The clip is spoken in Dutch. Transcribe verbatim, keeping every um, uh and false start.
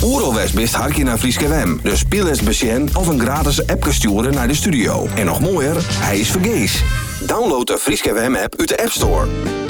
Oeralwest best harkje naar Frieske W M. Dus speel eens besjen of een gratis appje sturen naar de studio. En nog mooier, hij is vergees. Download de Frieske W M app uit de App Store.